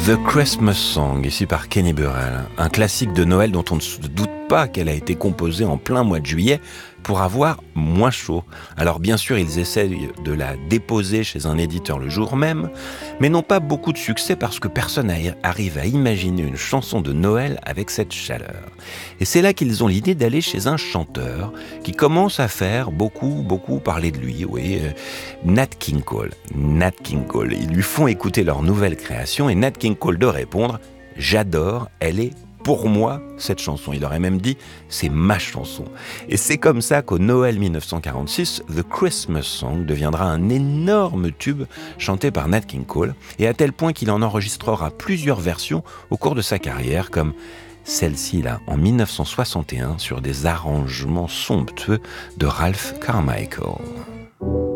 The Christmas Song, ici par Kenny Burrell, un classique de Noël dont on ne se doute pas qu'elle a été composée en plein mois de juillet pour avoir moins chaud. Alors bien sûr, ils essayent de la déposer chez un éditeur le jour même, mais n'ont pas beaucoup de succès parce que personne n'arrive à imaginer une chanson de Noël avec cette chaleur. Et c'est là qu'ils ont l'idée d'aller chez un chanteur qui commence à faire beaucoup parler de lui, Nat King Cole. Nat King Cole. Ils lui font écouter leur nouvelle création et Nat King Cole de répondre « J'adore, elle est pour moi, cette chanson. » Il aurait même dit « c'est ma chanson ». Et c'est comme ça qu'au Noël 1946, The Christmas Song deviendra un énorme tube chanté par Nat King Cole, et à tel point qu'il en enregistrera plusieurs versions au cours de sa carrière, comme celle-ci là, en 1961, sur des arrangements somptueux de Ralph Carmichael.